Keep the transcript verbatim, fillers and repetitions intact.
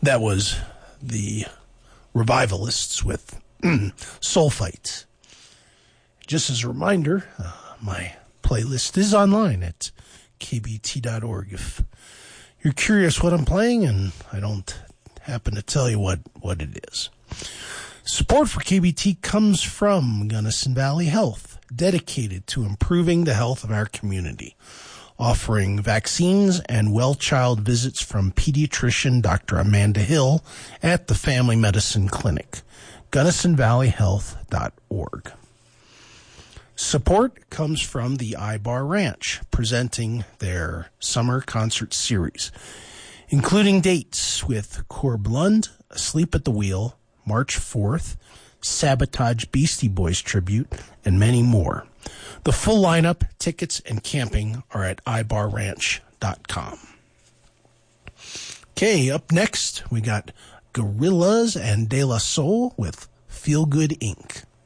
That was the Revivalists with Soul Fight. Just as a reminder, uh, my playlist is online at k b t dot org. If you're curious what I'm playing and I don't happen to tell you what, what it is. Support for K B T comes from Gunnison Valley Health, dedicated to improving the health of our community, offering vaccines and well-child visits from pediatrician Doctor Amanda Hill at the Family Medicine Clinic, gunnison valley health dot org. Support comes from the iBar Ranch, presenting their summer concert series, including dates with Corb Lund, Asleep at the Wheel, March fourth, Sabotage Beastie Boys tribute, and many more. The full lineup, tickets, and camping are at i bar ranch dot com. Okay, up next, we got Gorillaz and De La Soul with Feel Good Incorporated.